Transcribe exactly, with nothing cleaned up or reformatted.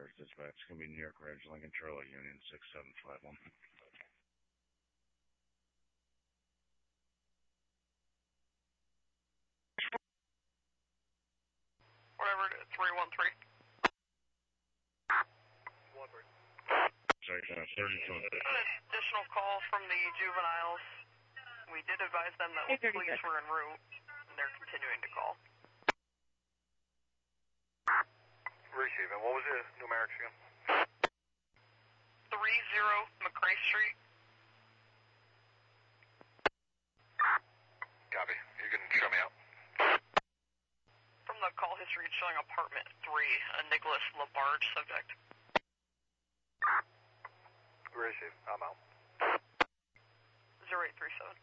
First dispatch. It's going to be New York Ridge, Lincoln Charlie, Union six seven five one. Whatever it is, three one three. one three. Sorry, uh, thirty-two. An additional call from the juveniles. We did advise them that Hey, police were en route, and they're continuing to call. Receiving. What was the numerics again? three zero McRae Street. Copy. You can show me out. From the call history, it's showing apartment three, a Nicholas Labarge subject. Receive. I'm out. zero eight three seven.